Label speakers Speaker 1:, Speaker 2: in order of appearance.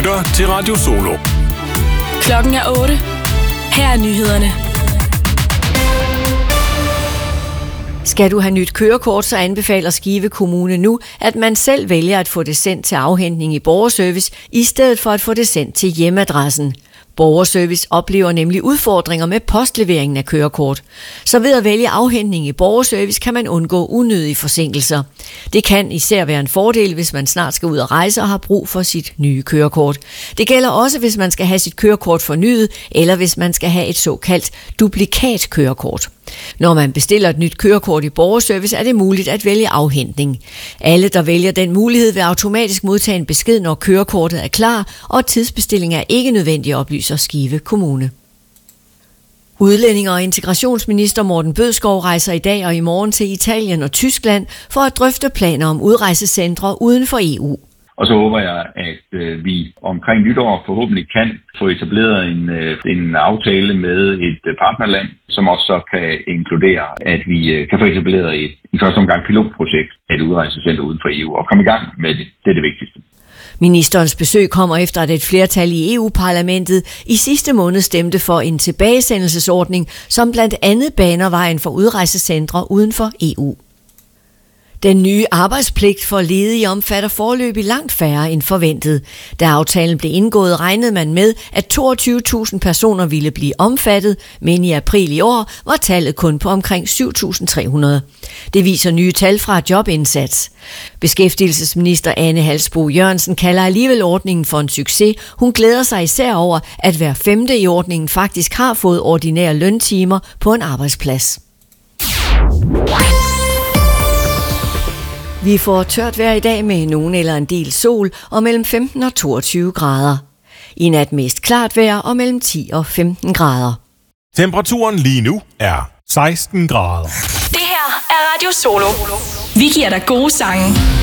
Speaker 1: lytter til Radio Solo.
Speaker 2: Klokken er 8. Her er nyhederne.
Speaker 3: Skal du have nyt kørekort, så anbefaler Skive Kommune nu, at man selv vælger at få det sendt til afhentning i borgerservice, i stedet for at få det sendt til hjemadressen. Borgerservice oplever nemlig udfordringer med postleveringen af kørekort. Så ved at vælge afhentning i borgerservice kan man undgå unødige forsinkelser. Det kan især være en fordel, hvis man snart skal ud og rejse og har brug for sit nye kørekort. Det gælder også, hvis man skal have sit kørekort fornyet, eller hvis man skal have et såkaldt duplikatkørekort. Når man bestiller et nyt kørekort i borgerservice, er det muligt at vælge afhentning. Alle, der vælger den mulighed, vil automatisk modtage en besked, når kørekortet er klar, og tidsbestilling er ikke nødvendig, oplyser Skive Kommune. Udlændinge- og integrationsminister Morten Bødskov rejser i dag og i morgen til Italien og Tyskland for at drøfte planer om udrejsecentre uden for EU.
Speaker 4: Og så håber jeg, at vi omkring nytår forhåbentlig kan få etableret en aftale med et partnerland, som også så kan inkludere, at vi kan få etableret i første omgang pilotprojekt af et udrejsecenter uden for EU og komme i gang med det. Det er det vigtigste.
Speaker 3: Ministerens besøg kommer efter, at et flertal i EU-parlamentet i sidste måned stemte for en tilbagesendelsesordning, som blandt andet baner vejen for udrejsecentre uden for EU. Den nye arbejdspligt for ledige omfatter foreløbig langt færre end forventet. Da aftalen blev indgået, regnede man med, at 22.000 personer ville blive omfattet, men i april i år var tallet kun på omkring 7.300. Det viser nye tal fra Jobindsats. Beskæftigelsesminister Ane Halsboe-Jørgensen kalder alligevel ordningen for en succes. Hun glæder sig især over, at hver femte i ordningen faktisk har fået ordinære løntimer på en arbejdsplads. Vi får tørt vejr i dag med nogen eller en del sol og mellem 15 og 22 grader. I nat mest klart vejr og mellem 10 og 15 grader.
Speaker 1: Temperaturen lige nu er 16 grader.
Speaker 2: Det her er Radio Solo. Vi giver dig gode sange.